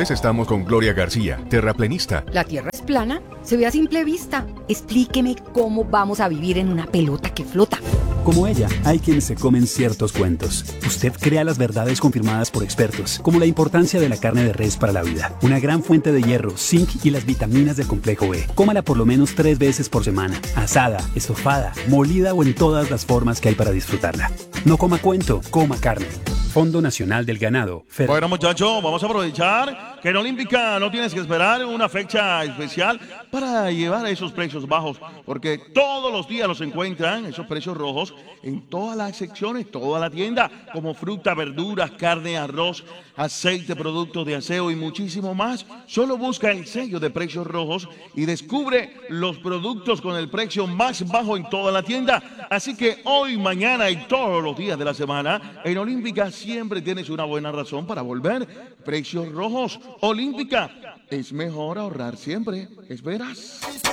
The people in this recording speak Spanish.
días estamos con Gloria García, terraplenista. ¿La Tierra es plana? Se ve a simple vista. Explíqueme cómo vamos a vivir en una pelota que flota. Como ella, hay quienes se comen ciertos cuentos. Usted crea las verdades confirmadas por expertos, como la importancia de la carne de res para la vida. Una gran fuente de hierro, zinc y las vitaminas del complejo B. Cómala por lo menos 3 veces por semana. Asada, estofada, molida o en todas las formas que hay para disfrutarla. No coma cuento, coma carne. Fondo Nacional del Ganado. Bueno, muchachos, vamos a aprovechar que en Olímpica no tienes que esperar una fecha especial para llevar a esos precios bajos, porque todos los días los encuentran esos precios rojos en todas las secciones, toda la tienda, como fruta, verduras, carne, arroz, aceite, productos de aseo y muchísimo más. Solo busca el sello de precios rojos y descubre los productos con el precio más bajo en toda la tienda. Así que hoy, mañana y todos los días de la semana, en Olímpica siempre tienes una buena razón para volver. Precios rojos. Olímpica, es mejor ahorrar siempre. ¿Esperas?